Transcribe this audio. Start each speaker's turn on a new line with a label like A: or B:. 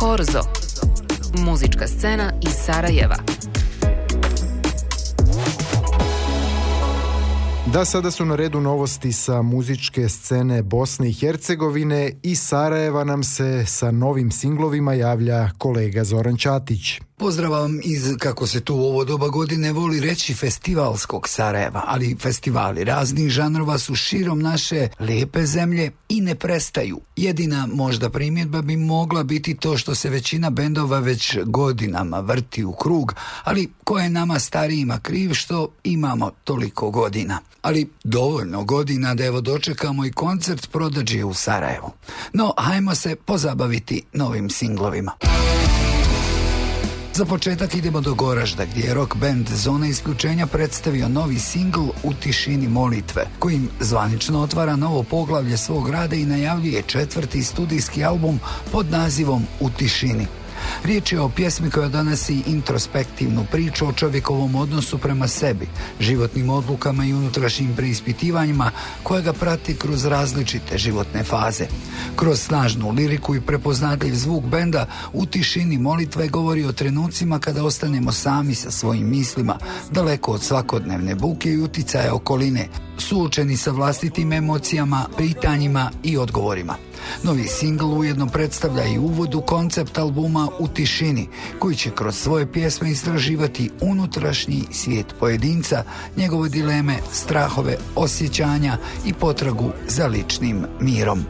A: Korzo, muzička scena iz Sarajeva.
B: Da, sada su na redu novosti sa muzičke scene Bosne i Hercegovine. Iz Sarajeva nam se sa novim singlovima javlja kolega Zoran Ćatić.
C: Pozdrav vam iz, kako se tu u ovo doba godine voli reći, festivalskog Sarajeva, ali festivali raznih žanrova su širom naše lijepe zemlje i ne prestaju. Jedina možda primjedba bi mogla biti to što se većina bendova već godinama vrti u krug, ali ko je nama starijima kriv što imamo toliko godina. Ali dovoljno godina da evo dočekamo i koncert Prodigy u Sarajevu. No, hajmo se pozabaviti novim singlovima. Za početak idemo do Goražda, gdje je rock band Zona isključenja predstavio novi singl U tišini molitve, kojim zvanično otvara novo poglavlje svog rada i najavljuje 4. studijski album pod nazivom U tišini. Riječ je o pjesmi koja donosi introspektivnu priču o čovjekovom odnosu prema sebi, životnim odlukama i unutrašnjim preispitivanjima koje ga prati kroz različite životne faze. Kroz snažnu liriku i prepoznatljiv zvuk benda U tišini molitve govori o trenucima kada ostanemo sami sa svojim mislima, daleko od svakodnevne buke i uticaja okoline, suočeni sa vlastitim emocijama, pitanjima i odgovorima. Novi singl ujedno predstavlja i uvod u koncept albuma U tišini, koji će kroz svoje pjesme istraživati unutrašnji svijet pojedinca, njegove dileme, strahove, osjećanja i potragu za ličnim mirom.